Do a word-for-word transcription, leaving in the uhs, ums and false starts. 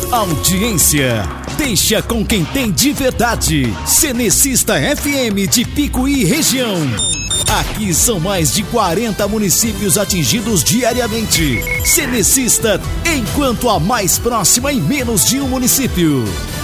Audiência deixa com quem tem de verdade. Cenecista F M de Picuí região. Aqui são mais de quarenta municípios atingidos diariamente. Cenecista, enquanto a mais próxima em menos de um município.